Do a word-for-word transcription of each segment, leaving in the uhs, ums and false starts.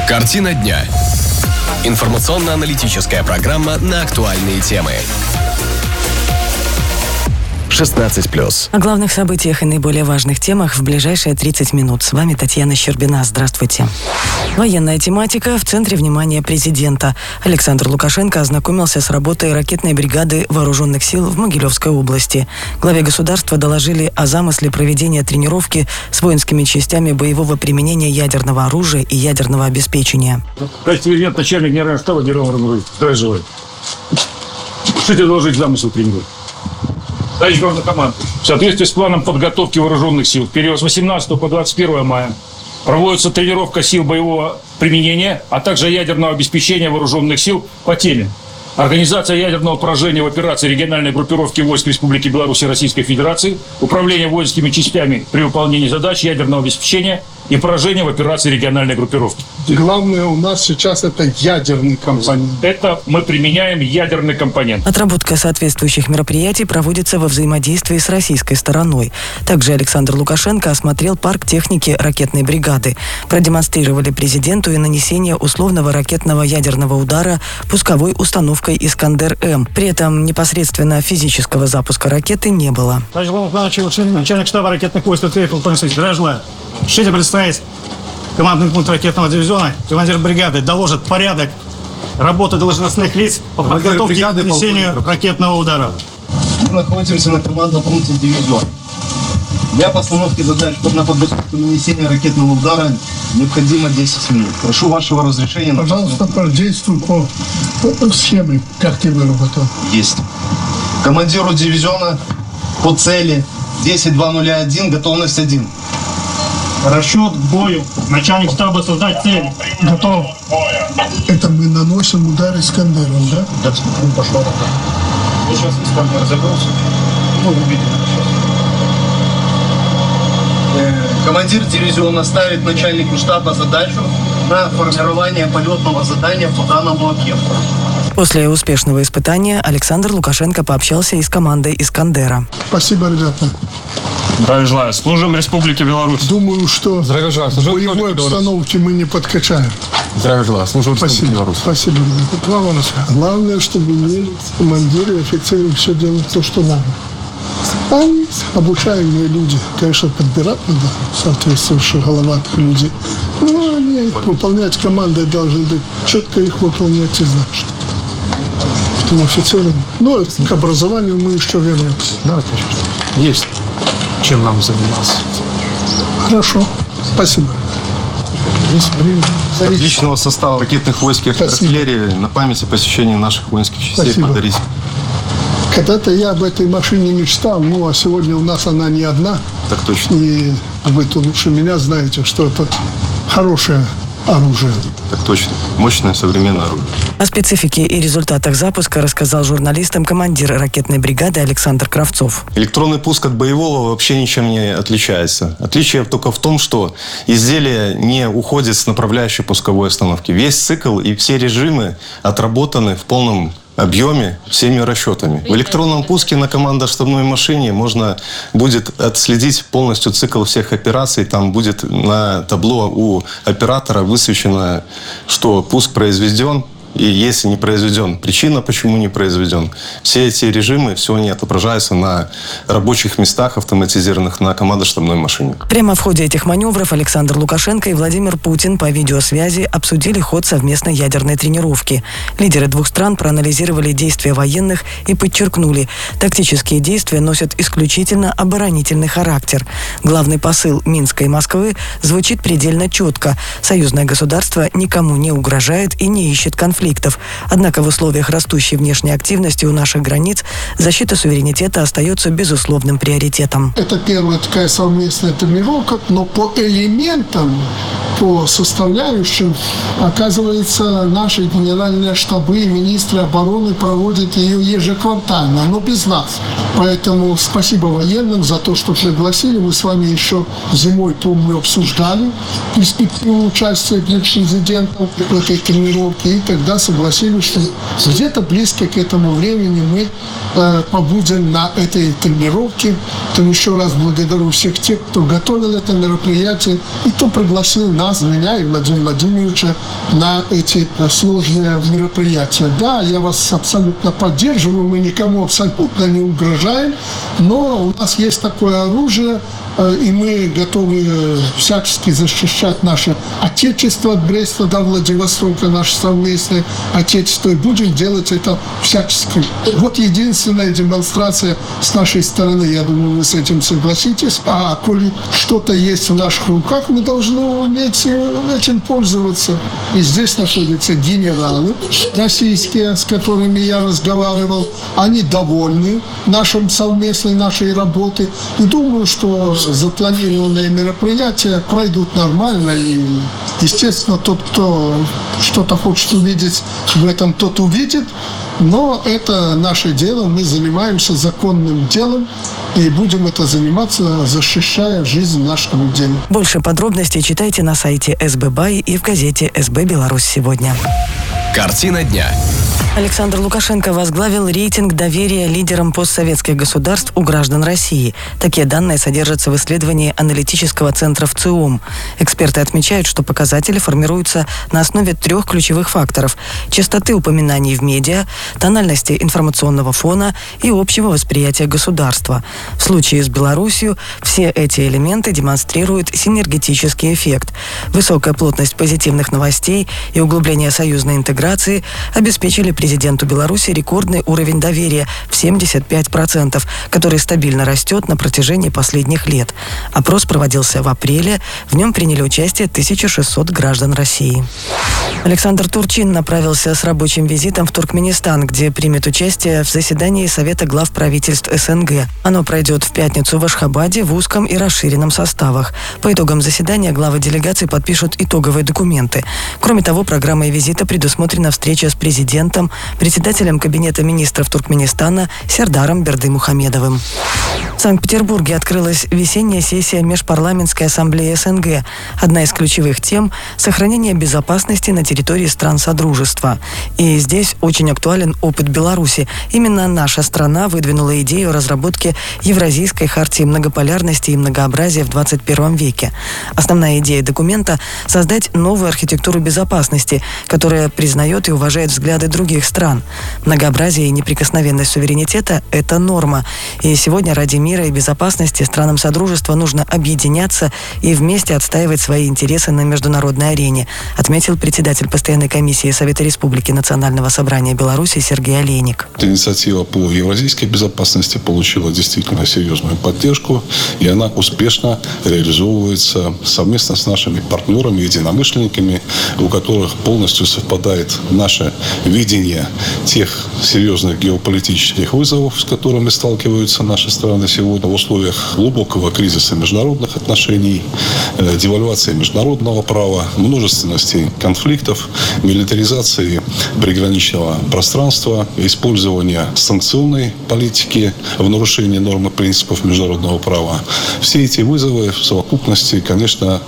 Картина дня. Информационно-аналитическая программа на актуальные темы. шестнадцать плюс. О главных событиях и наиболее важных темах в ближайшие тридцать минут. С вами Татьяна Щербина. Здравствуйте. Военная тематика в центре внимания президента. Александр Лукашенко ознакомился с работой ракетной бригады вооруженных сил в Могилевской области. Главе государства доложили о замысле проведения тренировки с воинскими частями боевого применения ядерного оружия и ядерного обеспечения. Президент, начальник генерального штаба Герман Романович. Здравия желаю. Что тебе доложить замысел тренировки? Товарищ главнокомандующий, в соответствии с планом подготовки вооруженных сил в период с восемнадцатого по двадцать первое мая проводится тренировка сил боевого применения, а также ядерного обеспечения вооруженных сил по теме организация ядерного поражения в операции региональной группировки войск Республики Беларусь и Российской Федерации, управление воинскими частями при выполнении задач ядерного обеспечения и поражение в операции региональной группировки. Главное у нас сейчас это ядерный компонент. Это мы применяем ядерный компонент. Отработка соответствующих мероприятий проводится во взаимодействии с российской стороной. Также Александр Лукашенко осмотрел парк техники ракетной бригады. Продемонстрировали президенту и нанесение условного ракетного ядерного удара пусковой установкой «Искандер-М». При этом непосредственно физического запуска ракеты не было. Товарищ главнокомандующий, начальник штаба ракетных войск Здравия. Шите представить командный пункт ракетного дивизиона, командир бригады доложит порядок работы должностных лиц по подготовке к нанесению ракетного удара. Мы находимся на командном пункте дивизиона. Для постановки задач на подготовку нанесения ракетного удара необходимо десять минут. Прошу вашего разрешения. Пожалуйста, продействуй по, по схеме, как ты выработал. Есть. Командиру дивизиона по цели десять два ноль один, готовность один. Расчет к бою. Начальник штаба создать цель. Готов. Это мы наносим удар Искандером, да? Да, ну, пошло. Вот сейчас Искандер забрался. Ну, увидим сейчас. Командир дивизиона ставит начальнику штаба задачу на формирование полетного задания по данному объекту. После успешного испытания Александр Лукашенко пообщался и с командой «Искандера». Спасибо, ребята. Здравия желаю. Служим Республике Беларусь. Думаю, что в боевой обстановке мы не подкачаем. Здравия желаю. Служим Республике Беларусь. Спасибо, ребята. Главное, чтобы мы, командиры и офицеры, все делали то, что надо. Они обучаемые люди. Конечно, подбирать надо соответствующие головатых людей. Но они выполнять команды должны быть. Четко их выполнять и знать. Этим офицерам. Но к образованию мы еще вернемся. Да, конечно. Есть чем нам заниматься. Хорошо. Спасибо. Личного состава ракетных войск и артиллерии на память о посещении наших воинских частей подарить. Когда-то я об этой машине мечтал, ну а сегодня у нас она не одна. Так точно. И вы-то лучше меня знаете, что это хорошее оружие. Так точно. Мощное современное оружие. О специфике и результатах запуска рассказал журналистам командир ракетной бригады Александр Кравцов. Электронный пуск от боевого вообще ничем не отличается. Отличие только в том, что изделие не уходит с направляющей пусковой установки. Весь цикл и все режимы отработаны в полном объеме всеми расчетами. В электронном пуске на командно-штабной машине можно будет отследить полностью цикл всех операций. Там будет на табло у оператора высвечено, что пуск произведен, и если не произведен, причина, почему не произведен. Все эти режимы, все они отображаются на рабочих местах, автоматизированных на командно-штабной машине. Прямо в ходе этих маневров Александр Лукашенко и Владимир Путин по видеосвязи обсудили ход совместной ядерной тренировки. Лидеры двух стран проанализировали действия военных и подчеркнули, тактические действия носят исключительно оборонительный характер. Главный посыл Минска и Москвы звучит предельно четко. Союзное государство никому не угрожает и не ищет конфликта. Однако в условиях растущей внешней активности у наших границ защита суверенитета остается безусловным приоритетом. Это первая такая совместная тренировка, но по элементам, по составляющим, оказывается, наши генеральные штабы и министры обороны проводят ее ежеквартально, но без нас. Поэтому спасибо военным за то, что пригласили. Мы с вами еще зимой, помню, обсуждали перспективу участия для президента в этой тренировке и тогда согласились, что где-то близко к этому времени мы э, побудем на этой тренировке. То еще раз благодарю всех тех, кто готовил это мероприятие и кто пригласил нас нас, меня и Владимира Владимировича на эти сложные мероприятия. Да, я вас абсолютно поддерживаю, мы никому абсолютно не угрожаем, но у нас есть такое оружие, и мы готовы всячески защищать наше Отечество от Бреста до Владивостока, наше совместное Отечество, и будем делать это всячески. Вот единственная демонстрация с нашей стороны, я думаю, вы с этим согласитесь. А коли что-то есть в наших руках, мы должны уметь этим пользоваться. И здесь находятся генералы российские, с которыми я разговаривал. Они довольны нашим совместной нашей работой. И думаю, что запланированные мероприятия пройдут нормально. И, естественно, тот, кто что-то хочет увидеть в этом, тот увидит. Но это наше дело, мы занимаемся законным делом и будем это заниматься, защищая жизнь нашего дела. Больше подробностей читайте на сайте эс бэ бай и в газете эс бэ Беларусь сегодня. Картина дня. Александр Лукашенко возглавил рейтинг доверия лидерам постсоветских государств у граждан России. Такие данные содержатся в исследовании аналитического центра ВЦИОМ. Эксперты отмечают, что показатели формируются на основе трех ключевых факторов – частоты упоминаний в медиа, тональности информационного фона и общего восприятия государства. В случае с Беларусью все эти элементы демонстрируют синергетический эффект. Высокая плотность позитивных новостей и углубление союзной интеграции обеспечили президенту Беларуси рекордный уровень доверия в семьдесят пять процентов, который стабильно растет на протяжении последних лет. Опрос проводился в апреле. В нем приняли участие тысяча шестьсот граждан России. Александр Турчин направился с рабочим визитом в Туркменистан, где примет участие в заседании Совета глав правительств эс эн гэ. Оно пройдет в пятницу в Ашхабаде в узком и расширенном составах. По итогам заседания главы делегаций подпишут итоговые документы. Кроме того, программой визита предусмотрена встреча с президентом, председателем Кабинета министров Туркменистана Сердаром Бердымухамедовым. В Санкт-Петербурге открылась весенняя сессия Межпарламентской ассамблеи эс эн гэ. Одна из ключевых тем – сохранение безопасности на территории стран Содружества. И здесь очень актуален опыт Беларуси. Именно наша страна выдвинула идею разработки Евразийской хартии многополярности и многообразия в двадцать первом веке. Основная идея документа – создать новую архитектуру безопасности, которая признает и уважает взгляды других стран. Многообразие и неприкосновенность суверенитета – это норма. И сегодня ради мира и безопасности странам Содружества нужно объединяться и вместе отстаивать свои интересы на международной арене, отметил председатель Постоянной комиссии Совета Республики Национального собрания Беларуси Сергей Олейник. Инициатива по евразийской безопасности получила действительно серьезную поддержку, и она успешно реализовывается совместно с нашими партнерами, единомышленниками, у которых полностью совпадает наше видение тех серьезных геополитических вызовов, с которыми сталкиваются наши страны сегодня в условиях глубокого кризиса международных отношений, девальвации международного права, множественности конфликтов, милитаризации приграничного пространства, использования санкционной политики в нарушении норм и принципов международного права. Все эти вызовы в совокупности, конечно,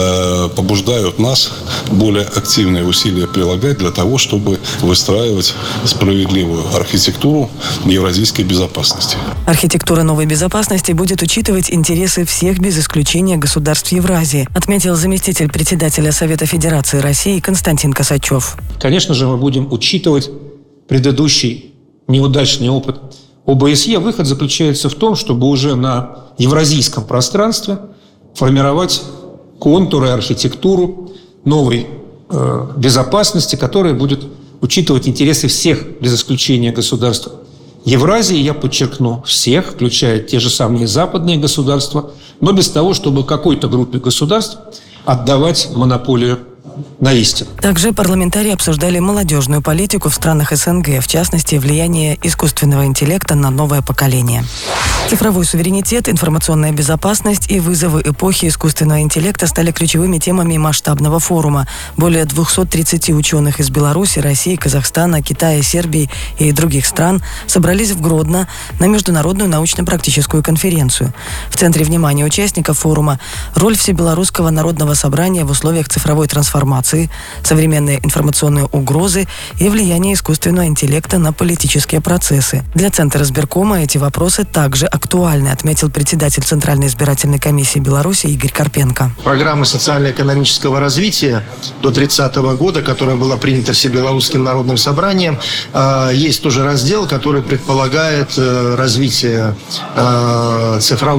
побуждают нас более активные усилия прилагать для того, чтобы выстраивать справедливую архитектуру евразийской безопасности. Архитектура новой безопасности будет учитывать интересы всех без исключения государств Евразии, отметил заместитель председателя Совета Федерации России Константин Косачев. Конечно же, мы будем учитывать предыдущий неудачный опыт о бэ эс е. Выход заключается в том, чтобы уже на евразийском пространстве формировать контуры, архитектуру новой э, безопасности, которая будет учитывать интересы всех, без исключения государств Евразии, я подчеркну, всех, включая те же самые западные государства, но без того, чтобы какой-то группе государств отдавать монополию на истину. Также парламентарии обсуждали молодежную политику в странах эс эн гэ, в частности, влияние искусственного интеллекта на новое поколение. Цифровой суверенитет, информационная безопасность и вызовы эпохи искусственного интеллекта стали ключевыми темами масштабного форума. Более двухсот тридцати ученых из Беларуси, России, Казахстана, Китая, Сербии и других стран собрались в Гродно на международную научно-практическую конференцию. В центре внимания участников форума роль Всебелорусского народного собрания в условиях цифровой трансформации информации, современные информационные угрозы и влияние искусственного интеллекта на политические процессы. Для Центра избиркома эти вопросы также актуальны, отметил председатель Центральной избирательной комиссии Беларуси Игорь Карпенко. Программа социально-экономического развития до тридцатого года, которая была принята Всебелорусским народным собранием, есть тоже раздел, который предполагает развитие цифрового